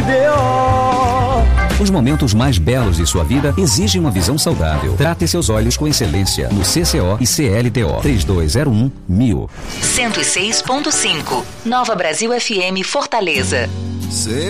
Os momentos mais belos de sua vida exigem uma visão saudável. Trate seus olhos com excelência no CCO e CLTO. 3201-1000. 106.5. Nova Brasil FM Fortaleza.